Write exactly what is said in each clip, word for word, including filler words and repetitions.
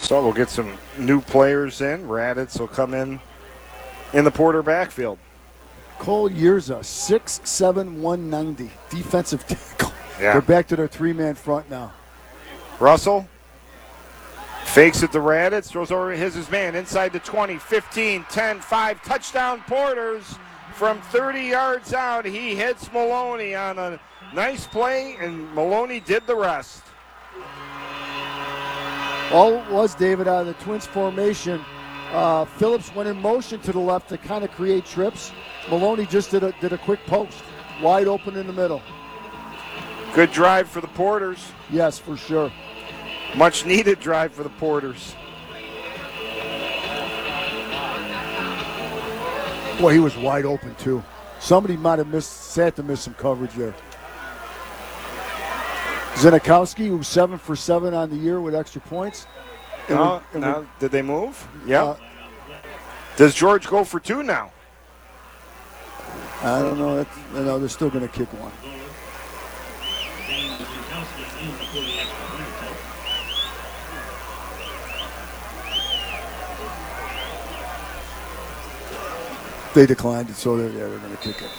So we'll get some new players in. Raditz will come in in the Porter backfield. Cole Yerza, six seven, one ninety, defensive tackle. Yeah. They're back to their three-man front now. Russell fakes it to Raditz, throws over his, his man inside the twenty, fifteen, ten, five, touchdown Porters from thirty yards out. He hits Maloney on a nice play, and Maloney did the rest. All it was, David, out of the Twins formation, uh, Phillips went in motion to the left to kind of create trips. Maloney just did a, did a quick post, wide open in the middle. Good drive for the Porters. Yes, for sure. Much needed drive for the Porters. Boy, he was wide open, too. Somebody might have missed, sat to miss some coverage there. Zinikowski, who's seven for seven on the year with extra points. And No, we, no, we, did they move? Yeah. Uh, Does George go for two now? I don't know. That's, no, they're still going to kick one. They declined it, so they're, yeah, they're going to kick it.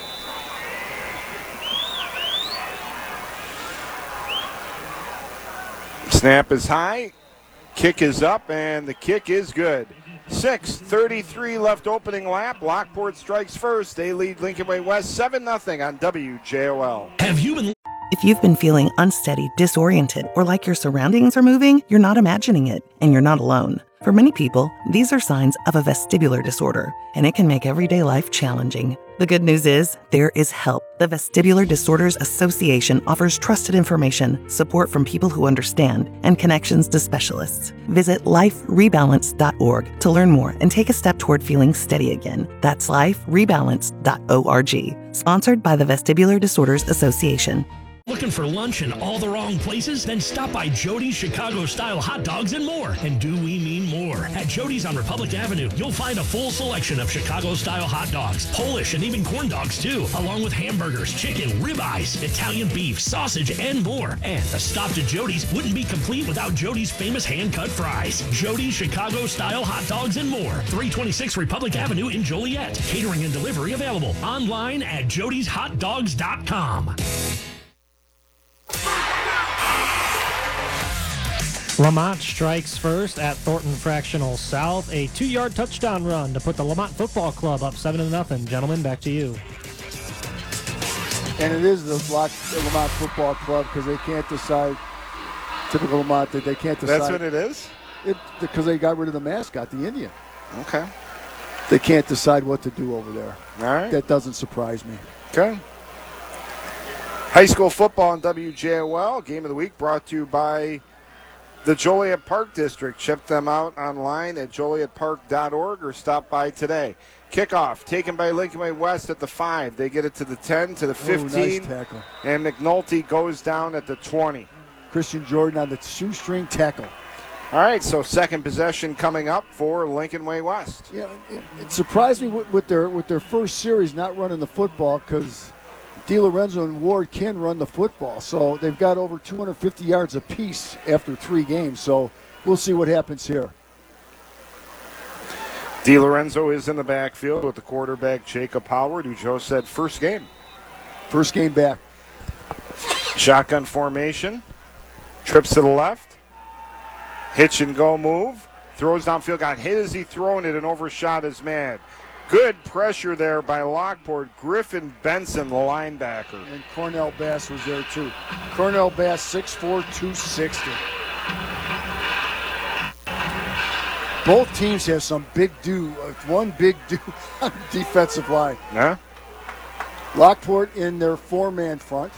Snap is high, kick is up, and the kick is good. six thirty-three left opening lap. Lockport strikes first. They lead Lincoln Way West seven nothing on W J O L. Have you been... If you've been feeling unsteady, disoriented, or like your surroundings are moving, you're not imagining it, and you're not alone. For many people, these are signs of a vestibular disorder, and it can make everyday life challenging. The good news is, there is help. The Vestibular Disorders Association offers trusted information, support from people who understand, and connections to specialists. Visit life rebalance dot org to learn more and take a step toward feeling steady again. That's life rebalance dot org. Sponsored by the Vestibular Disorders Association. Looking for lunch in all the wrong places? Then stop by Jody's Chicago-style hot dogs and more. And do we mean more? At Jody's on Republic Avenue, you'll find a full selection of Chicago-style hot dogs, Polish and even corn dogs too, along with hamburgers, chicken, ribeyes, Italian beef, sausage, and more. And a stop to Jody's wouldn't be complete without Jody's famous hand-cut fries. Jody's Chicago-style hot dogs and more. three twenty-six Republic Avenue in Joliet. Catering and delivery available online at jodys hot dogs dot com. Lamont strikes first at Thornton Fractional South. A two-yard touchdown run to put the Lamont Football Club up seven to nothing. Gentlemen, back to you. And it is the Lamont Football Club because they can't decide. Typical Lamont that they can't decide. That's what it is? It because they got rid of the mascot, the Indian. Okay. They can't decide what to do over there. All right. That doesn't surprise me. Okay. High school football on W J O L. Game of the week brought to you by the Joliet Park District. Check them out online at joliet park dot org or stop by today. Kickoff taken by Lincoln Way West at the five. They get it to the ten, to the fifteen. Oh, nice tackle. And McNulty goes down at the twenty. Christian Jordan on the shoestring tackle. All right, so second possession coming up for Lincoln Way West. Yeah, it, it surprised me with, with their with their first series not running the football because DiLorenzo and Ward can run the football. So they've got over two hundred fifty yards apiece after three games. So we'll see what happens here. DiLorenzo is in the backfield with the quarterback Jacob Howard, who Joe said first game. First game back. Shotgun formation. Trips to the left. Hitch and go move. Throws downfield. Got hit as he thrown it and overshot his man. Good pressure there by Lockport. Griffin Benson, the linebacker. And Cornell Bass was there too. Cornell Bass, six four, two sixty. Both teams have some big do, one big do on the defensive line. Yeah. Lockport in their four-man front.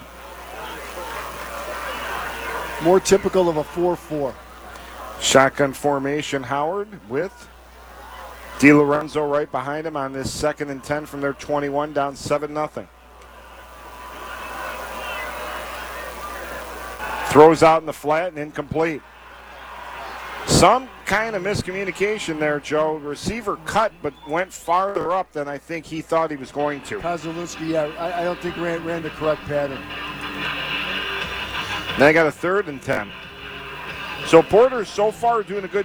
More typical of a four four. Shotgun formation, Howard with DiLorenzo right behind him on this second and ten from their twenty-one, down seven nothing. Throws out in the flat and incomplete. Some kind of miscommunication there, Joe. Receiver cut but went farther up than I think he thought he was going to. Kozlowski, yeah, I, I don't think ran, ran the correct pattern. Then I got a third and ten. So Porter's so far doing a good